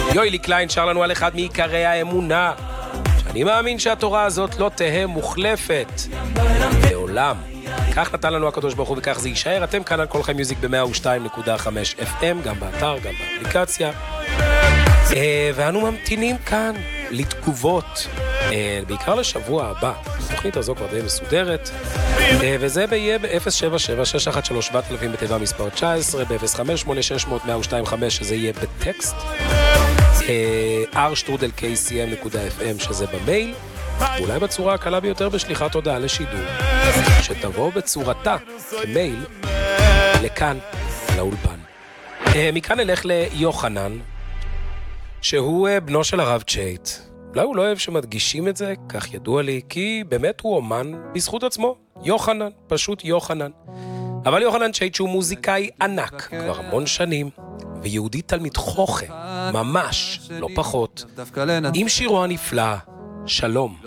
יואילי קליין שר לנו על אחד מעיקרי האמונה, שאני מאמין שהתורה הזאת לא תהא מוחלפת לעולם. כך נתן לנו הקדוש ברוך הוא וכך זה יישאר. אתם כאן על כל חי מיוזיק ב-102.5 FM, גם באתר, גם באפליקציה. ואנו ממתינים כאן לתגובות, בעיקר לשבוע הבא. התוכנית הזו כבר די מסודרת, וזה יהיה ב-077-613-7000 בתיבה מספר 19, ב-0586-102-5 שזה יהיה בטקסט, r@kcm.fm שזה במייל, ואולי בצורה הקלה ביותר בשליחת הודעה לשידור, שתבוא בצורתה כמייל לכאן, לאולפן. מכאן נלך ליוחנן, שהוא בנו של הרב צ'ייט. אולי הוא לא אוהב שמדגישים את זה, כך ידוע לי, כי באמת הוא אומן בזכות עצמו. יוחנן, פשוט יוחנן. אבל יוחנן צ'ייט שהוא מוזיקאי ענק כבר המון שנים, ויהודי תלמיד חוכם, ממש, לא פחות, עם שירו הנפלא, שלום.